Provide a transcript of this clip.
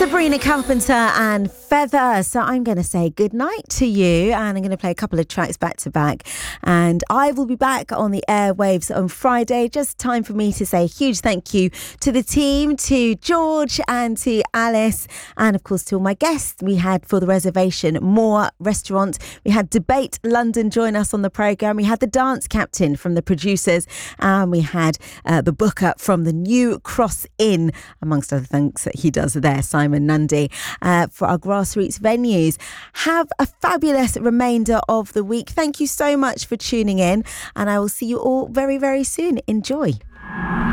Sabrina Carpenter and Feather. So I'm going to say good night to you, and I'm going to play a couple of tracks back to back, and I will be back on the airwaves on Friday. Just time for me to say a huge thank you to the team, to George and to Alice, and of course to all my guests. We had for the reservation Moore Restaurant, we had Debate London join us on the programme, we had the dance captain from the producers, and we had the booker from the New Cross Inn, amongst other things that he does there, Simon Nundy, for our grassroots venues. Have a fabulous remainder of the week. Thank you so much for tuning in, and I will see you all very, very soon. Enjoy.